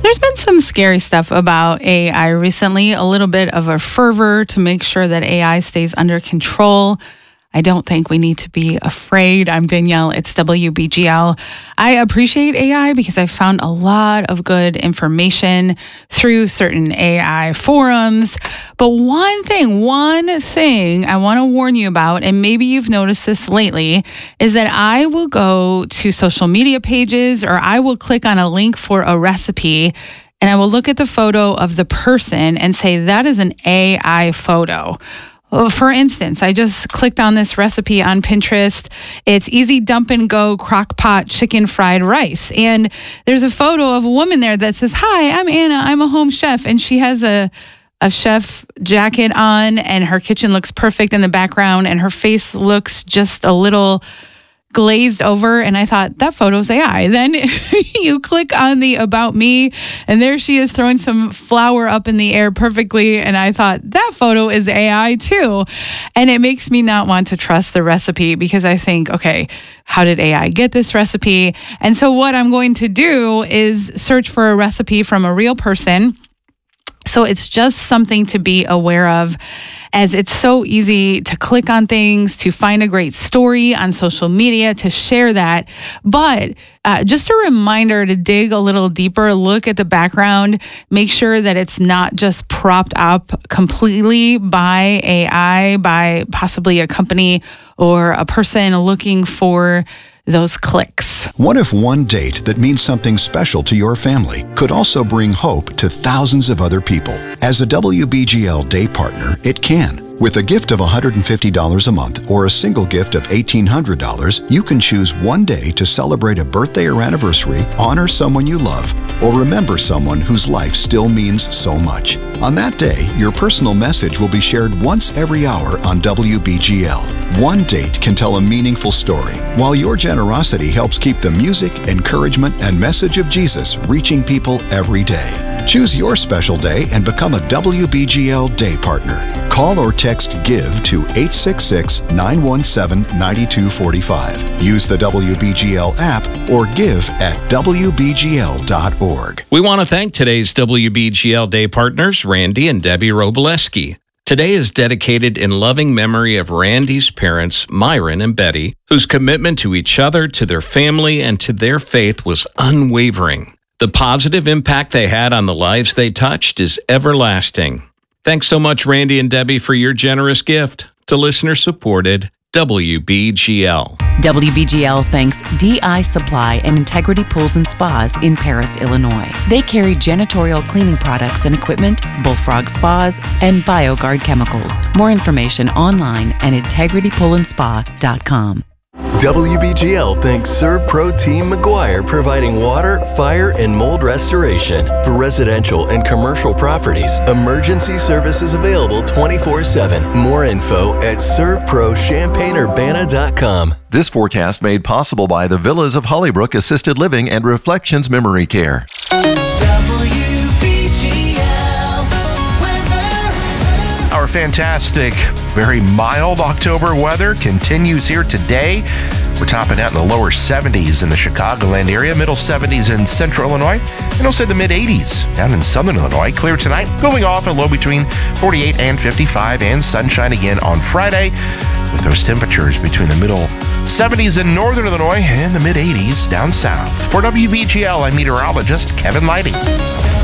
There's been some scary stuff about AI recently, a little bit of a fervor to make sure that AI stays under control. I don't think we need to be afraid. I'm Danielle. It's WBGL. I appreciate AI because I found a lot of good information through certain AI forums. But one thing I want to warn you about, and maybe you've noticed this lately, is that I will go to social media pages or I will click on a link for a recipe and I will look at the photo of the person and say, that is an AI photo. For instance, I just clicked on this recipe on Pinterest. It's easy dump and go crock pot chicken fried rice. And there's a photo of a woman there that says, "Hi, I'm Anna. I'm a home chef." And she has a chef jacket on and her kitchen looks perfect in the background and her face looks just a little glazed over, and I thought, that photo's AI. Then you click on the About Me, and there she is throwing some flour up in the air perfectly, and I thought, that photo is AI too. And it makes me not want to trust the recipe because I think, okay, how did AI get this recipe? And so what I'm going to do is search for a recipe from a real person. So it's just something to be aware of, as it's so easy to click on things, to find a great story on social media, to share that. But just a reminder to dig a little deeper, look at the background, make sure that it's not just propped up completely by AI, by possibly a company or a person looking for those clicks. What if one date that means something special to your family could also bring hope to thousands of other people? As a WBGL day partner, it can. With a gift of $150 a month or a single gift of $1,800, you can choose one day to celebrate a birthday or anniversary, honor someone you love, or remember someone whose life still means so much. On that day, your personal message will be shared once every hour on WBGL. One date can tell a meaningful story, while your generosity helps keep the music, encouragement, and message of Jesus reaching people every day. Choose your special day and become a WBGL day partner. Call or text GIVE to 866-917-9245. Use the WBGL app or give at WBGL.org. We want to thank today's WBGL Day partners, Randy and Debbie Robileski. Today is dedicated in loving memory of Randy's parents, Myron and Betty, whose commitment to each other, to their family, and to their faith was unwavering. The positive impact they had on the lives they touched is everlasting. Thanks so much, Randy and Debbie, for your generous gift to listener-supported WBGL. WBGL thanks DI Supply and Integrity Pools and Spas in Paris, Illinois. They carry janitorial cleaning products and equipment, Bullfrog Spas, and BioGuard chemicals. More information online at integritypoolandspa.com. WBGL thanks ServPro Team McGuire, providing water, fire, and mold restoration. For residential and commercial properties, emergency services available 24/7. More info at servprochampagneUrbana.com. This forecast made possible by the Villas of Hollybrook Assisted Living and Reflections Memory Care. Our fantastic, very mild October weather continues here today. We're topping out in the lower 70s in the Chicagoland area, middle 70s in central Illinois, and also the mid 80s down in southern Illinois. Clear tonight, cooling off a low between 48 and 55, and sunshine again on Friday, with those temperatures between the middle 70s in northern Illinois and the mid 80s down south. For WBGL, I'm meteorologist Kevin Lighting.